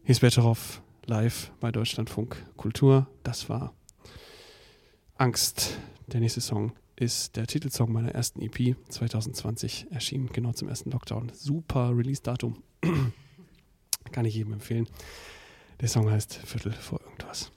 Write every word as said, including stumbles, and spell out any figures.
Hier ist Betteroff live bei Deutschlandfunk Kultur. Das war Angst. Der nächste Song ist der Titelsong meiner ersten E P zwanzig zwanzig erschienen, genau zum ersten Lockdown. Super Release-Datum. Kann ich jedem empfehlen. Der Song heißt Viertel vor irgendwas.